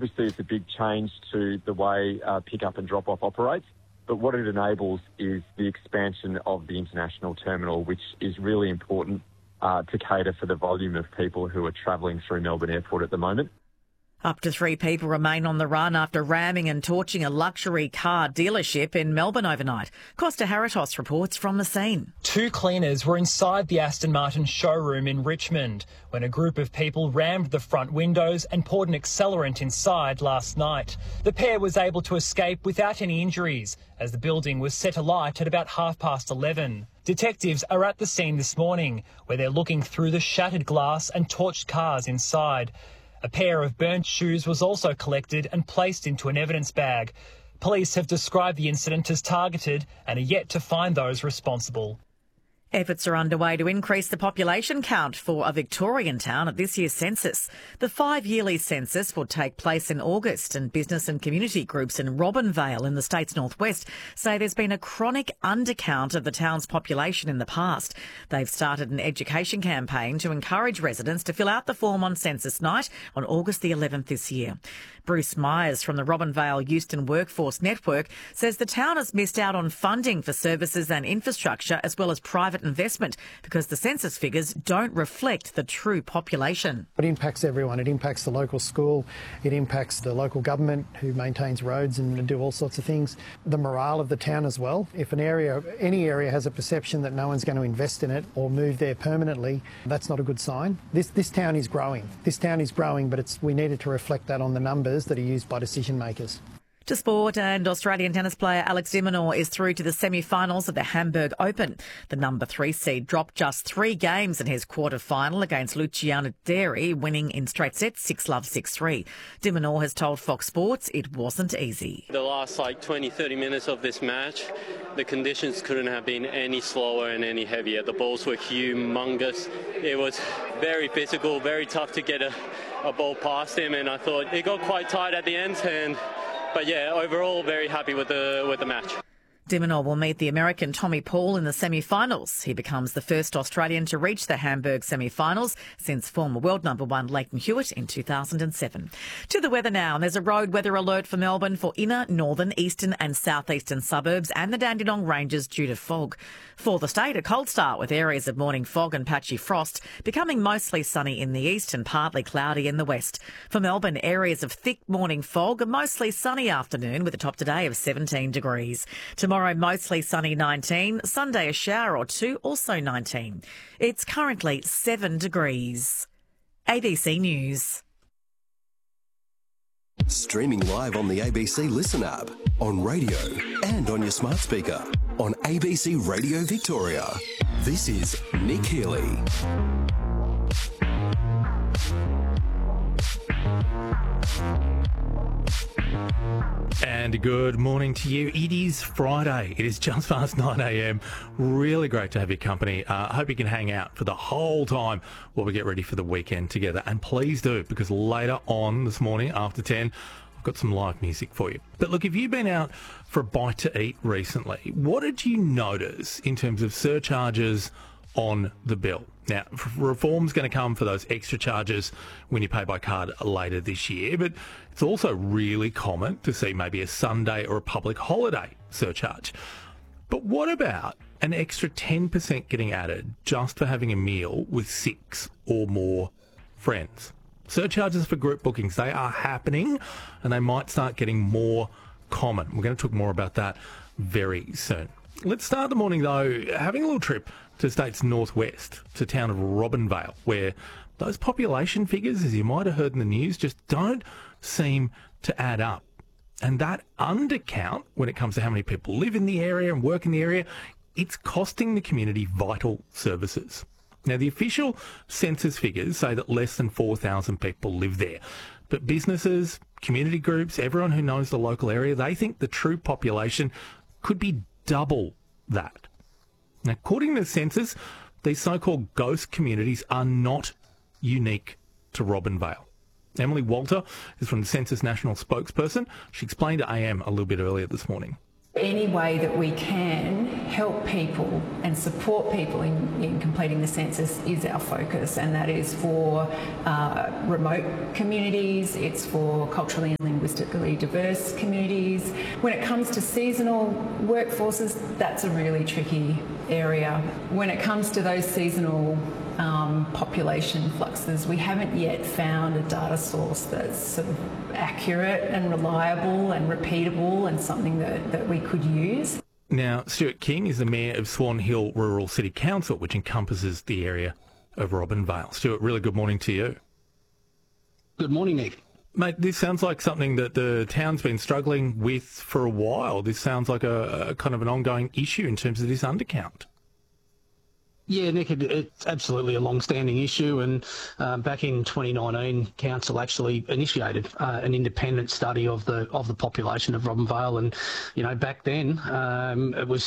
obviously it's a big change to the way pick-up and drop-off operates, but what it enables is the expansion of the international terminal, which is really important to cater for the volume of people who are travelling through Melbourne Airport at the moment. Up to 3 people remain on the run after ramming and torching a luxury car dealership in Melbourne overnight. Costa Haritos reports from the scene. 2 cleaners were inside the Aston Martin showroom in Richmond when a group of people rammed the front windows and poured an accelerant inside last night. The pair was able to escape without any injuries as the building was set alight at about 11:30. Detectives are at the scene this morning where they're looking through the shattered glass and torched cars inside. A pair of burnt shoes was also collected and placed into an evidence bag. Police have described the incident as targeted and are yet to find those responsible. Efforts are underway to increase the population count for a Victorian town at this year's census. The 5-yearly census will take place in August, and business and community groups in Robinvale in the state's northwest say there's been a chronic undercount of the town's population in the past. They've started an education campaign to encourage residents to fill out the form on census night on August the 11th this year. Bruce Myers from the Robinvale Euston Workforce Network says the town has missed out on funding for services and infrastructure as well as private investment because the census figures don't reflect the true population. It impacts everyone. It impacts the local school. It impacts the local government who maintains roads and do all sorts of things. The morale of the town as well. If any area has a perception that no one's going to invest in it or move there permanently, that's not a good sign. This town is growing. This town is growing, but we needed to reflect that on the numbers that are used by decision makers. To sport, and Australian tennis player Alex de Minaur is through to the semi-finals of the Hamburg Open. The number 3 seed dropped just 3 games in his quarter-final against Luciano Deri, winning in straight sets 6-love, 6-3. De Minaur has told Fox Sports it wasn't easy. The last 20-30 minutes of this match, the conditions couldn't have been any slower and any heavier. The balls were humongous. It was very physical, very tough to get a ball past him, and I thought it got quite tight at the end. But yeah, overall, very happy with the match. De Minaur will meet the American Tommy Paul in the semi-finals. He becomes the first Australian to reach the Hamburg semi-finals since former world number 1 Leighton Hewitt in 2007. To the weather now. There's a road weather alert for Melbourne for inner, northern, eastern and southeastern suburbs and the Dandenong Ranges due to fog. For the state, a cold start with areas of morning fog and patchy frost, becoming mostly sunny in the east and partly cloudy in the west. For Melbourne, areas of thick morning fog, a mostly sunny afternoon with a top today of 17 degrees. Tomorrow, mostly sunny 19. Sunday, a shower or 2, also 19. It's currently 7 degrees. ABC News. Streaming live on the ABC Listen app, on radio and on your smart speaker. On ABC Radio Victoria. This is Nick Healy. And good morning to you. It is Friday. It is just past 9 a.m. Really great to have your company. I hope you can hang out for the whole time while we get ready for the weekend together. And please do, because later on this morning after 10, I've got some live music for you. But look, if you've been out for a bite to eat recently, what did you notice in terms of surcharges on the bill? Now, reform's going to come for those extra charges when you pay by card later this year, but it's also really common to see maybe a Sunday or a public holiday surcharge. But what about an extra 10% getting added just for having a meal with 6 or more friends? Surcharges for group bookings, they are happening and they might start getting more common. We're going to talk more about that very soon. Let's start the morning, though, having a little trip to the state's northwest, to the town of Robinvale, where those population figures, as you might have heard in the news, just don't seem to add up. And that undercount, when it comes to how many people live in the area and work in the area, it's costing the community vital services. Now, the official census figures say that less than 4,000 people live there. But businesses, community groups, everyone who knows the local area, they think the true population could be double that. Now, according to the census, these so-called ghost communities are not unique to Robinvale. Emily Walter is from the Census National spokesperson. She explained to AM a little bit earlier this morning. Any way that we can help people and support people in completing the census is our focus, and that is for remote communities, it's for culturally and linguistically diverse communities. When it comes to seasonal workforces, that's a really tricky area. When it comes to those seasonal population fluxes, we haven't yet found a data source that's sort of accurate and reliable and repeatable and something that we could use. Now, Stuart King is the Mayor of Swan Hill Rural City Council, which encompasses the area of Robinvale. Stuart, really good morning to you. Good morning, Nick. Mate, this sounds like something that the town's been struggling with for a while. This sounds like a kind of an ongoing issue in terms of this undercount. Yeah, Nick, it's absolutely a long-standing issue, and back in 2019, Council actually initiated an independent study of the population of Robinvale, and back then it was